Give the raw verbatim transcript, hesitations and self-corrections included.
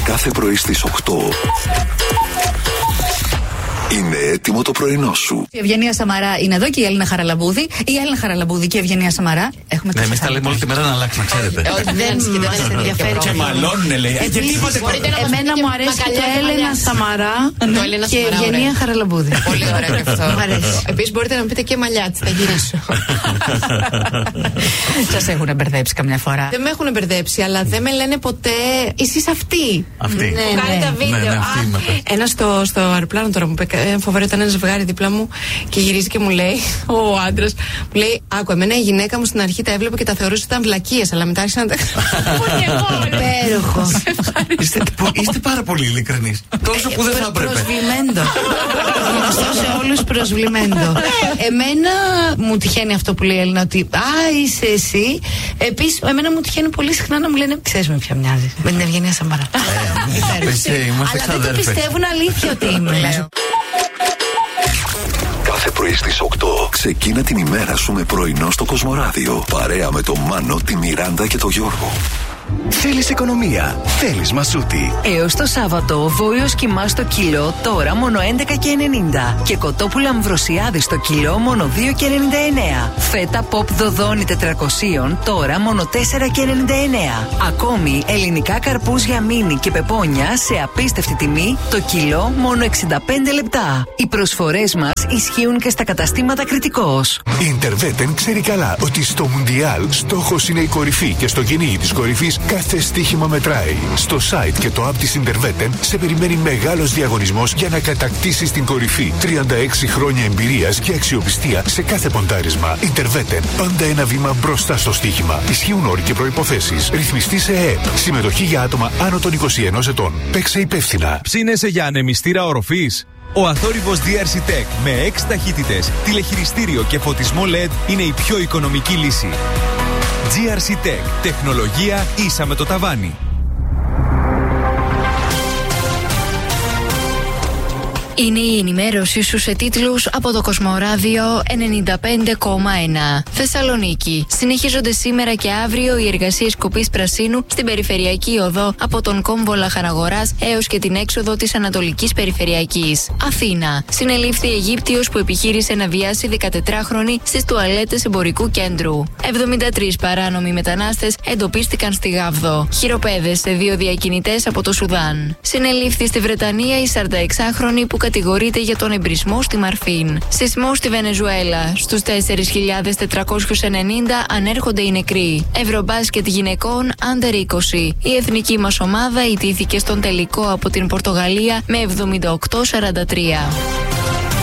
Κάθε πρωί στις οκτώ. Είναι έτοιμο το πρωινό σου. Η Ευγενία Σαμαρά είναι εδώ και η Έλληνα Χαραλαμπούδη. Η Έλληνα Χαραλαμπούδη και η Ευγενία Σαμαρά. Έχουμε ναι, εμείς τα λέμε όλη τη μέρα να αλλάξει, να ξέρετε. Δεν μας ενδιαφέρει. Και μαλώνουνε, λέει. Εμένα μου αρέσει και η Έλληνα Σαμαρά και η Ευγενία Χαραλαμπούδη. Πολύ ωραίο και αυτό. Μ' αρέσει. Επίσης μπορείτε να μου πείτε και μαλλιάτσι, θα γυρίσω. Σας έχουν μπερδέψει καμιά φορά? Δεν με έχουν μπερδέψει, αλλά δεν με λένε ποτέ εσείς αυτοί. Αυτή. Που κάνει τα βίντεο. Ένα στο αεροπλάνο τώρα μου είπε. Φοβερό, ήταν ένα ζευγάρι δίπλα μου και γυρίζει και μου λέει, ο άντρας, μου λέει: Άκου, εμένα η γυναίκα μου στην αρχή τα έβλεπε και τα θεωρούσε ότι ήταν βλακίες, αλλά μετά άρχισα να τα. Υπέροχο. Είστε πάρα πολύ ειλικρινείς. Τόσο που δεν θα έπρεπε. Προσβλημέντο. Γνωστό σε όλους, προσβλημέντο. Εμένα μου τυχαίνει αυτό που λέει η Έλληνα, ότι α, είσαι εσύ. Επίσης, εμένα μου τυχαίνει πολύ συχνά να μου λένε: Ξέρεις με ποια μοιάζει? Με την Ευγενία Σαμαρά. Αλλά δεν το πιστεύουν αλήθεια ότι είμαι. Κάθε πρωί στις οκτώ ξεκίνα την ημέρα σου με πρωινό στο Κοσμοράδιο. Παρέα με τον Μάνο, τη Μιράντα και τον Γιώργο. Θέλεις οικονομία, θέλεις Μασούτη. Έως το Σάββατο, βόλιος κιμά στο κιλό, τώρα μόνο έντεκα και ενενήντα. Και κοτόπουλα αμβροσιάδη στο κιλό, μόνο δύο και ενενήντα εννέα. Φέτα ποπ δοδόνι τετρακόσια, τώρα μόνο τέσσερα και ενενήντα εννέα. Ακόμη, ελληνικά καρπούζια μίνι και πεπόνια σε απίστευτη τιμή, το κιλό μόνο εξήντα πέντε λεπτά. Οι προσφορές μας ισχύουν και στα καταστήματα Κρητικός. Η Interveten ξέρει καλά ότι στο Μουντιάλ στόχος είναι η κορυφή και στο κυνήγι της κορυφής κάθε στοίχημα μετράει. Στο site και το app της Interveten σε περιμένει μεγάλος διαγωνισμός για να κατακτήσεις την κορυφή. τριάντα έξι χρόνια εμπειρίας και αξιοπιστία σε κάθε ποντάρισμα. Interveten, πάντα ένα βήμα μπροστά στο στοίχημα. Ισχύουν όροι και προϋποθέσεις. Ρυθμιστή σε ΕΕΠ. Συμμετοχή για άτομα άνω των είκοσι ενός ετών. Παίξε υπεύθυνα. Ψήνεσαι για ανεμιστήρα οροφής? Ο αθόρυβος ντι αρ σι Tech με έξι ταχύτητες, τηλεχειριστήριο και φωτισμό ελ ι ντι είναι η πιο οικονομική λύση. τζι αρ σι Tech. Τεχνολογία ίσα με το ταβάνι. Είναι η ενημέρωσή σου σε τίτλους από το Κοσμοράδιο ενενήντα πέντε κόμμα ένα. Θεσσαλονίκη. Συνεχίζονται σήμερα και αύριο οι εργασίες κοπής πρασίνου στην περιφερειακή οδό από τον κόμβο Λαχαναγοράς έως και την έξοδο της Ανατολικής Περιφερειακής. Αθήνα. Συνελήφθη Αιγύπτιος που επιχείρησε να βιάσει δεκατετράχρονη στις τουαλέτες εμπορικού κέντρου. εβδομήντα τρεις παράνομοι μετανάστες εντοπίστηκαν στη Γάβδο. Χειροπέδες σε δύο διακινητές από το Σουδάν. Συνελήφθη στη Βρετανία η σαρανταεξάχρονη που κατηγορείται για τον εμπρισμό στη Μαρφίν. Σεισμό στη Βενεζουέλα. Στους τέσσερις χιλιάδες τετρακόσιους ενενήντα ανέρχονται οι νεκροί. Ευρωμπάσκετ γυναικών άντερ είκοσι. Η εθνική μας ομάδα ιτήθηκε στον τελικό από την Πορτογαλία με εβδομήντα οκτώ σαράντα τρία.